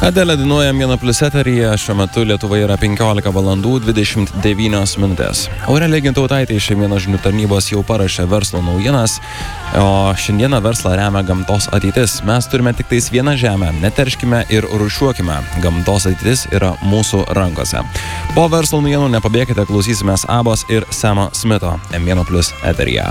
Adelė dainuoja Mėno Plius eteryje, šiuo metu Lietuvoje yra 15 valandų 29 minutės. Aurelija Gintautaitė iš Mėno žinių tarnybos jau parašė verslo naujienas, o šiandieną verslą remia Gamtos ateitis. Mes turime tik tais vieną žemę, neterškime ir rūšiuokime. Gamtos ateitis yra mūsų rankose. Po verslo naujienų nepabėkite, klausysimės Abos ir Samo Smito Mėno Plius eteryje.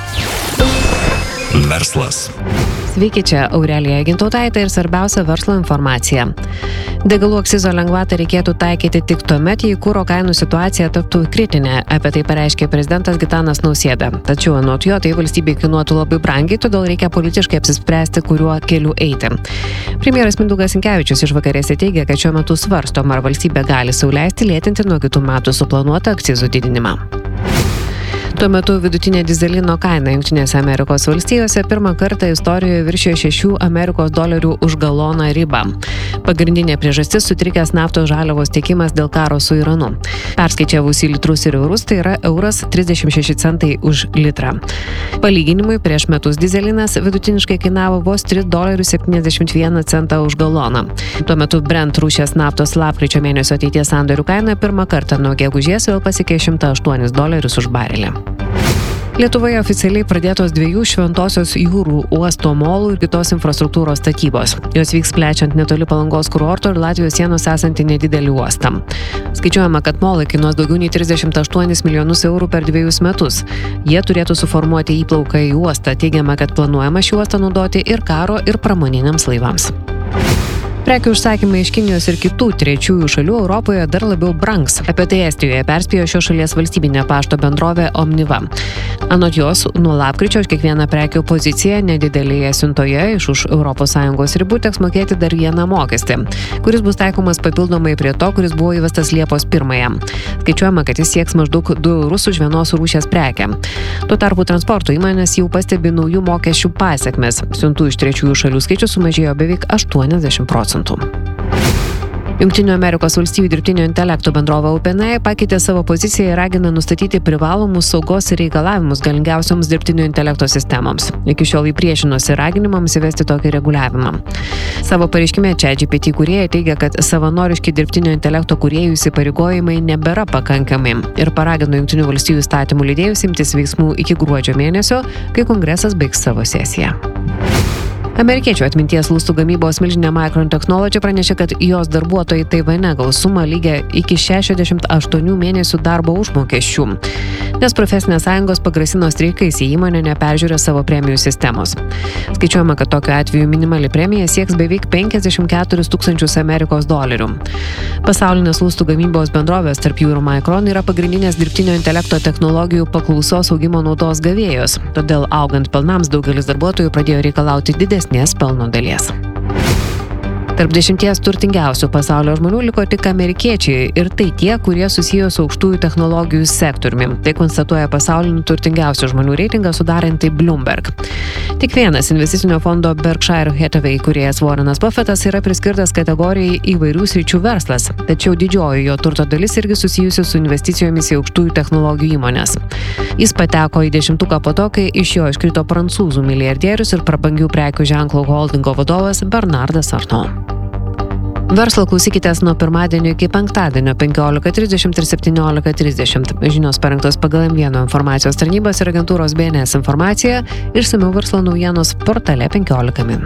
Verslas. Sveiki, čia Aurelija Gintautaitė ir svarbiausia verslo informacija. Degalų akcizo lengvatą reikėtų taikyti tik tuomet, jei kuro kainų situacija taptų kritinė. Apie tai pareiškė prezidentas Gitanas Nausėda. Tačiau anot jo tai valstybei kainuotų labai brangiai, todėl reikia politiškai apsispręsti, kuriuo keliu eiti. Premjeras Mindaugas Sinkevičius išvakarėse teigia, kad šiuo metu svarstoma, ar valstybė gali sau leisti lėtinti nuo kitų metų suplanuotą akcizų didinimą. Tuo metu vidutinė dyzelino kaina Jungtinėse Amerikos valstijose pirmą kartą istorijoje viršijo $6 už galoną ribą. Pagrindinė priežastis sutrikęs naftos žaliavos tiekimas dėl karo su Iranu. Perskaičiavus į litrus ir eurus, tai yra €1,36 už litrą. Palyginimui, prieš metus dyzelinas vidutiniškai kainavo vos $3,71 už galoną. Tuo metu Brent rūšies naftos lapkričio mėnesio ateities sandorių kaina pirmą kartą nuo gegužės vėl pasiekė $108 už barelį. Lietuvoje oficialiai pradėtos 2 Šventosios jūrų uosto molų ir kitos infrastruktūros statybos. Jos vyks plečiant netoli Palangos kurorto ir Latvijos sienos esantį nedidelį uostą. Skaičiuojama, kad molai kainuos daugiau nei 38 milijonus eurų per 2 metus. Jie turėtų suformuoti įplauką į uostą. Teigiama, kad planuojama šį uostą naudoti ir karo, ir pramoniniams laivams. Prekių užsakymai iš Kinijos ir kitų trečiųjų šalių Europoje dar labiau brangs. Apie tai Estijoje perspėjo šios šalies valstybinė pašto bendrovė Omniva. Anot jos, nuo lapkričio už kiekvieną prekių poziciją nedidelėje siuntoje už ES ribų teks mokėti dar vieną mokestį, kuris bus taikomas papildomai prie to, kuris buvo įvestas Liepos 1. Skaičiuojama, kad jis sieks maždaug €2 už vienos rūšies prekę. Tuo tarpu transporto įmonės jau pastebi naujų mokesčių pasekmes. Siuntų iš trečiųjų šalių skaičius sumažėjo beveik 80%. Jungtinių Amerikos valstijų dirbtinio intelekto bendrovė OpenAI pakeitė savo poziciją ir ragina nustatyti privalomus saugos reikalavimus galingiausioms dirbtinio intelekto sistemoms. Iki šiol jį priešinosi raginimams įvesti tokį reguliavimą. Savo pareiškime ChatGPT kūrėjai teigia, kad savanoriški dirbtinio intelekto kūrėjų įsipareigojimai nebėra pakankami ir paragino Jungtinių valstijų įstatymų leidėjus imtis veiksmų iki gruodžio mėnesio, kai kongresas baigs savo sesiją. Amerikiečių atminties lustų gamybos milžinė Micron Technology pranešė, kad jos darbuotojai Taivane gaus sumą lygią iki 68 mėnesių darbo užmokesčių, nes profesinės sąjungos pagrasino streikais, jei įmonė neperžiūrė savo premijų sistemos. Skaičiuojama, kad tokiu atveju minimali premija sieks beveik $54,000. Pasaulinės lustų gamybos bendrovės, tarp jų ir Micron, yra pagrindinės dirbtinio intelekto technologijų paklausos augimo naudos gavėjos, todėl augant pelnams daugelis darbuotojų pradėjo reikalauti didesnės pelno dalies. Tarp 10 turtingiausių pasaulio žmonių liko tik amerikiečiai ir tai tie, kurie susiję su aukštųjų technologijų sektoriumi. Tai konstatuoja pasaulinių turtingiausių žmonių reitingą sudaranti Bloomberg. Tik vienas investicinio fondo Berkshire Hathaway įkūrėjas Warrenas Buffettas yra priskirtas kategorijai įvairių sričių verslas, tačiau didžioji jo turto dalis irgi susijusi su investicijomis į aukštųjų technologijų įmones. Jis pateko į 10 po to, kai iš jo iškrito prancūzų milijardierius ir prabangių prekių ženklo holdingo vadovas Bernardas Arnault. Verslo klausykitės nuo pirmadienio iki penktadienio 15:30 ir 17:30. Žinios parengtos pagal M1 informacijos tarnybos ir agentūros BNS informaciją, išsamiau verslo naujienos portale 15 min.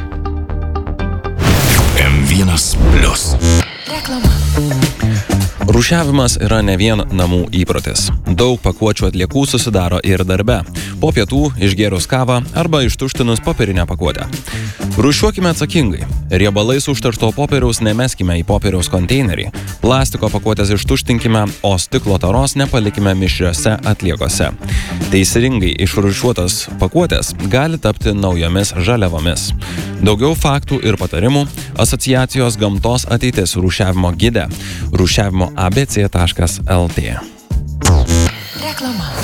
M1 Plius. Reklama. Rūšiavimas yra ne vien namų įprotis. Daug pakuočių atliekų susidaro ir darbe. Po pietų išgėrus kavą arba ištuštinus popierinę pakuotę. Rūšiuokime atsakingai. Riebalais užteršto popieriaus nemeskime į popieriaus konteinerį. Plastiko pakuotės ištuštinkime, o stiklo taros nepalikime mišriose atliekose. Teisingai išrūšiuotos pakuotės gali tapti naujomis žaliavomis. Daugiau faktų ir patarimų asociacijos Gamtos ateitis rūšiavimo gide rūšiavimo abc.lt. Reklama.